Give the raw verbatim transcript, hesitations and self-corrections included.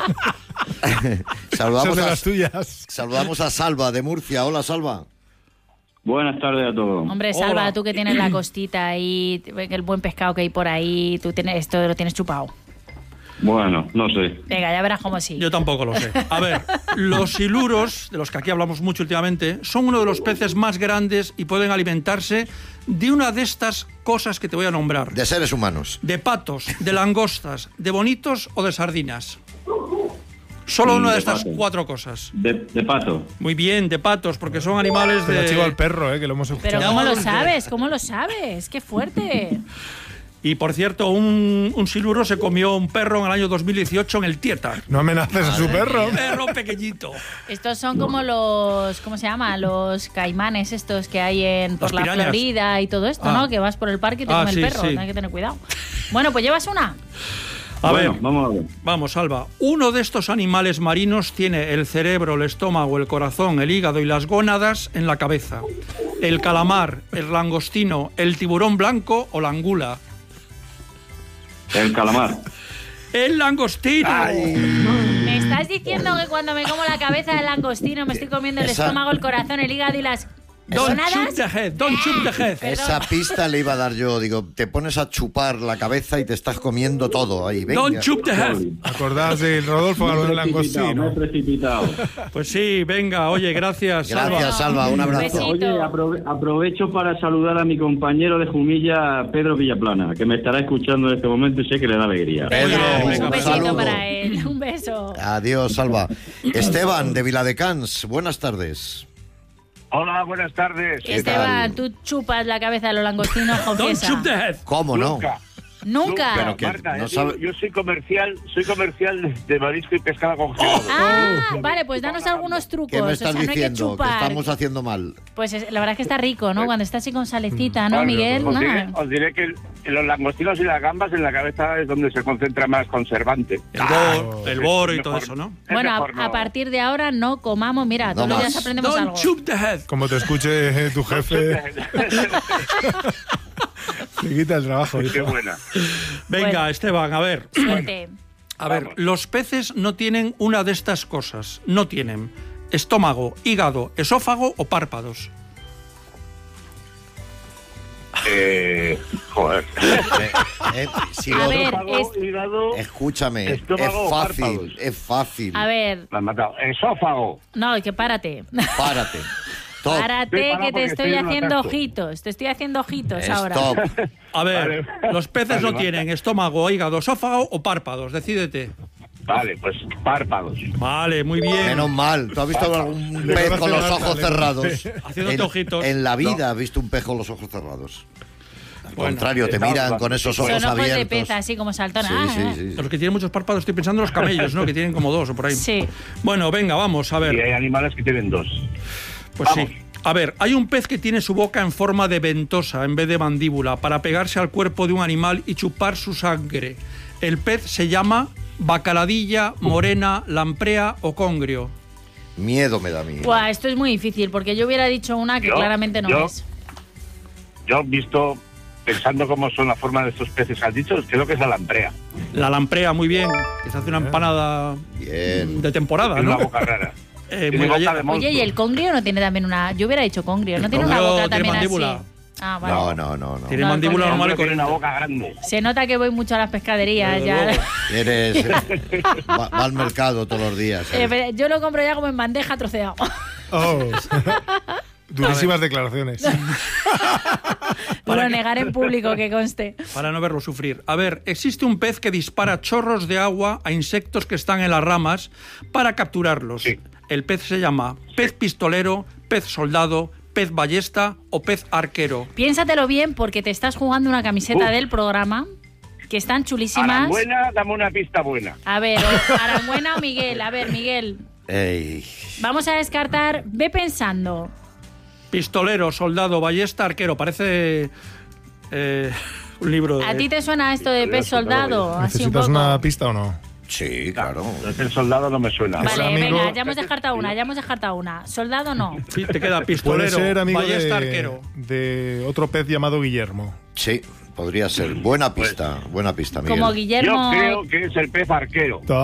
saludamos, de a, las tuyas. saludamos a Salva de Murcia. Hola, Salva. Buenas tardes a todos. Hombre, Salva, Hola. Tú que tienes la costita ahí, el buen pescado que hay por ahí, tú tienes esto lo tienes chupado. Bueno, no sé. Venga, ya verás cómo sí. Yo tampoco lo sé. A ver, los siluros, de los que aquí hablamos mucho últimamente, son uno de los peces más grandes y pueden alimentarse de una de estas cosas que te voy a nombrar. De seres humanos. De patos, de langostas, de bonitos o de sardinas. Solo Mm, una de, de estas pato. cuatro cosas. De, de pato. Muy bien, de patos, porque son animales Te lo de... chivo al perro, eh, que lo hemos escuchado. Pero ¿cómo lo sabes? ¿Cómo lo sabes? ¡Qué fuerte! Y por cierto, un, un siluro se comió un perro en el año dos mil dieciocho en el Tietar. No amenaces a su perro. Un perro pequeñito. Estos son como los, ¿cómo se llama? Los caimanes estos que hay en por Las la pirañas. Florida y todo esto, Ah. ¿no? Que vas por el parque y te Ah, come sí, el perro. sí. Tienes que tener cuidado. Bueno, pues llevas una. A Bueno, ver, vamos a ver. vamos, Salva. Uno de estos animales marinos tiene el cerebro, el estómago, el corazón, el hígado y las gónadas en la cabeza. El calamar, el langostino, el tiburón blanco o la angula. El calamar. El langostino. Me estás diciendo que cuando me como la cabeza del langostino me estoy comiendo el Esa- estómago, el corazón, el hígado y las Don't gónadas. shoot the head, don't shoot the head. Esa pista le iba a dar yo. Digo, te pones a chupar la cabeza y te estás comiendo todo ahí. Venga. Don't shoot the head. Acordaos de Rodolfo Me he Galván precipitado, me he Langostino. precipitado. Pues sí, venga, oye, gracias, Salva. Gracias, Salva. Un abrazo. Besito. Oye, aprove- aprovecho para saludar a mi compañero de Jumilla, Pedro Villaplana, que me estará escuchando en este momento y sé que le da alegría. Pedro, Venga, venga, un besito saludo. para él. Un beso. Adiós, Salva. Esteban de Viladecans. Buenas tardes. Hola, buenas tardes. Esteban, tú chupas la cabeza de los langostinos, Don't confiesa. shoot the head. ¿Cómo no? Nunca. Nunca. Pero que Marta, no yo, sabe- yo soy comercial, soy comercial de marisco y pescado congelado. Ah, vale, pues danos algunos trucos. ¿Qué me O estás sea, no hay que diciendo? Que chupar. estamos haciendo mal. Pues es- la verdad es que está rico, ¿no? Cuando está así con salecita, ¿no, Bueno, Miguel? Os No. diré, os diré que en los langostinos y las gambas en la cabeza es donde se concentra más conservante. El boro, el boro y todo mejor. eso, ¿no? Es Bueno, mejor a, no. a partir de ahora no comamos. Mira, No todos los más. días aprendemos Don't algo. shoot the head. Como te escuche eh, tu jefe, te quita el trabajo, Qué hijo. buena. Venga, Bueno. Esteban, a ver. Suerte. A ver, Vamos. los peces no tienen una de estas cosas. No tienen estómago, hígado, esófago o párpados. Eh, joder. Eh, eh, si A lo- ver, Esófago, es- hígado, Escúchame, estómago, es fácil, párpados. es fácil. A ver, me han matado. Esófago. no, que párate. Párate. Stop. Párate, Estoy parado que te porque estoy estoy en un haciendo atasco. ojitos. Te estoy haciendo ojitos ahora. Stop. A ver, Vale. los peces Vale, no vale. tienen estómago, hígado, esófago o párpados. Decídete. Vale, pues párpados. Vale, muy bien. Menos mal. ¿Tú has visto algún Le pez conoce con los Marta, ojos le cerrados? conoce. Haciéndote en, ojitos. En la vida has visto un pez con los ojos cerrados. Al Bueno, contrario, te estamos miran hablando. con esos ojos Son ojos de abiertos. pez así como saltona. Sí, Ah, sí, ah. sí, sí. Los que tienen muchos párpados, estoy pensando en los camellos, ¿no? Que tienen como dos o por ahí. Sí. Bueno, venga, vamos, a Y ver. hay animales que tienen dos. Pues Vamos. sí. A ver, hay un pez que tiene su boca en forma de ventosa en vez de mandíbula para pegarse al cuerpo de un animal y chupar su sangre. El pez se llama bacaladilla, morena, lamprea o congrio. Miedo me da a mí. Buah, esto es muy difícil porque yo hubiera dicho una que Yo- claramente no yo- es. Yo he visto, pensando cómo son la forma de estos peces que has dicho, creo que es la lamprea. La lamprea, muy bien, que se hace una empanada Bien. de temporada, Tiene ¿no? una boca rara. Eh, Tiene muy boca gallega. de monstruo. Oye, ¿y el congrio no tiene también una...? Yo hubiera dicho congrio, ¿no El tiene una congrio boca tiene también mandíbula. así? Ah, vale. No, no, no, no. Tiene No, el mandíbula congrio. normal y Tiene una corriente. boca grande. Se nota que voy mucho a las pescaderías Desde ya. luego. Eres. Va, va al mercado todos los días. Eh, ¿eh? pero yo lo compro ya como en bandeja troceado. Oh. Durísimas declaraciones. Lo negar en público, que conste. Para no verlo sufrir. A ver, existe un pez que dispara chorros de agua a insectos que están en las ramas para capturarlos. Sí. El pez se llama pez pistolero, pez soldado, pez ballesta o pez arquero. Piénsatelo bien porque te estás jugando una camiseta Uf. del programa que están chulísimas. Aranbuena, dame una pista buena. A ver, o Aranbuena o Miguel. A ver, Miguel, Ey. vamos a descartar. Ve pensando. Pistolero, soldado, ballesta, arquero. Parece eh, un libro de... ¿A ti te suena esto de pez soldado? Así un ¿Necesitas poco. una pista o no? Sí, claro. El soldado no me suena. Vale, amigo- venga, ya hemos descartado una, ya hemos descartado una. ¿Soldado no? Sí, te queda Puede pistolero, ser amigo ballesta, de, arquero. de otro pez llamado Guillermo. Sí, podría ser. Buena pista, buena pista, Miguel. Como Yo Guillermo... creo que es el pez arquero.